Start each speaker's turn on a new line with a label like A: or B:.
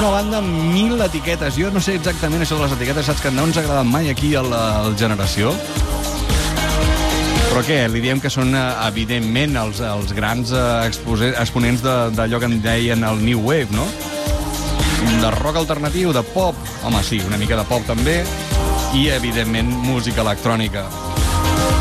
A: Una banda amb 1000 etiquetes. Jo no sé exactament això de les etiquetes, saps que no ens ha agradat mai aquí al Generació. Però què, li diem que són, evidentment, els grans exponents d'allò que en deien el New Wave, no? De rock alternatiu, de pop, home, sí, una mica de pop també, i, evidentment, música electrònica.